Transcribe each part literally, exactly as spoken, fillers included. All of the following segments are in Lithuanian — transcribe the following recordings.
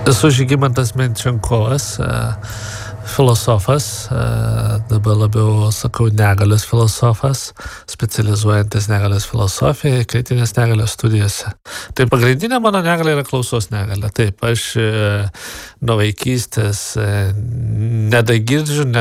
Esu Žygimantas Menčenkovas, filosofas, dabar labiau sakau negalios filosofas, specializuojantis negalios filosofijoje, kritinės negalios studijose. Tai pagrindinė mano negalė yra klausos negalė. Taip, aš nuo vaikystės nedagirdžiu, ne,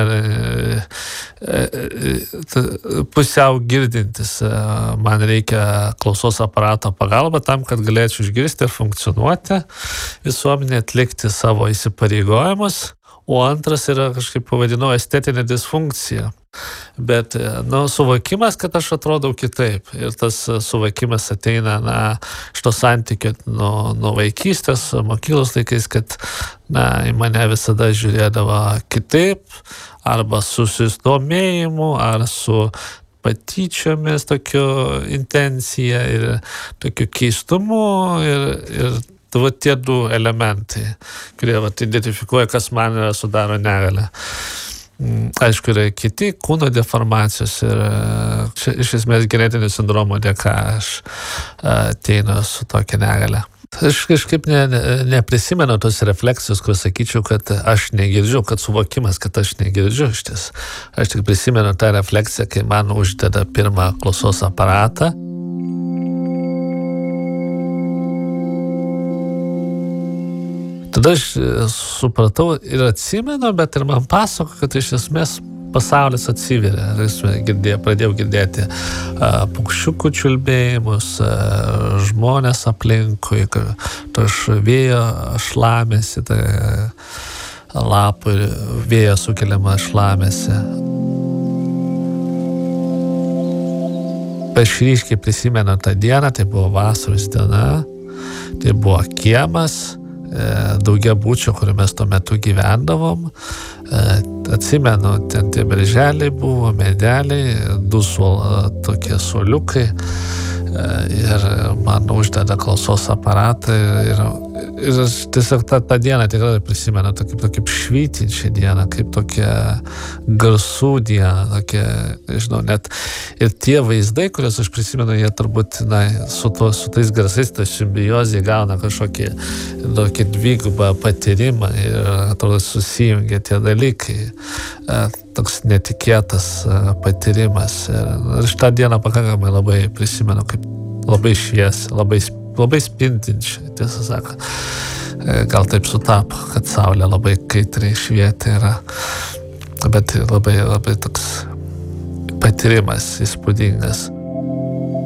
pusiau girdintis. Man reikia klausos aparato pagalba tam, kad galėčiau išgirsti ir funkcionuoti, visuomenė atlikti savo įsipareigojimus. O antras yra, kažkaip pavadinau, estetinė disfunkcija. Bet, nu, suvokimas, kad aš atrodau kitaip. Ir tas suvokimas ateina, na, iš to santykio nuo, nuo vaikystės, mokyklos laikais, kad, na, į mane visada žiūrėdavo kitaip, arba su susidomėjimu, ar su patyčiomis tokiu intencija ir tokiu keistumu ir, ir tai va tie du elementai, kurie va, identifikuoja, kas man yra sudaro negalę. Aišku, yra kiti kūno deformacijos ir čia, iš esmės genetinio sindromo dėka aš ateinu su tokia negalė. Aš kažkaip ne, ne, neprisimenu tos refleksijos, kur sakyčiau, kad aš negirdžiu, kad suvokimas, kad aš negirdžiu štis. Aš tik prisimenu tą refleksiją, kai man uždeda pirmą klausos aparatą. Tada aš supratau ir atsimenu, bet ir man pasako, kad iš esmės pasaulis atsiveria. Girdėjau, pradėjau girdėti uh, paukščiukų čiulbėjimus, uh, žmonės aplinkui, to iš vėjo šlamėsi, tai lapų ir vėjo sukeliama šlamėsi. Aš ryškiai prisimenu tą dieną, tai buvo vasaros diena, tai buvo kiemas, daugiabučio, kur mes tuo metu gyvendavom. Atsimenu, ten tie berželiai buvo, medeliai, du suol, tokie suoliukai ir man uždeda klausos aparatą ir, ir aš tiesiog tą, tą dieną tikrai prisimenu kaip, kaip švytinčią dieną, kaip tokia garsų diena, tokia, žinau, net ir tie vaizdai, kuriuos aš prisimenu, jie turbūt, na, su, to, su tais garsais, ta simbiozė gauna kažkokį tokį dvigubą patyrimą ir atrodo susijungia tie dalykai. Toks netikėtas patyrimas. Ir aš tą dieną pakankamai labai prisimenu, kaip labai šviesi, labai, labai spindinčiai, tiesą sakant. Gal taip sutapo, kad saulė labai kaitriai švietė yra, bet labai, labai toks patyrimas įspūdingas.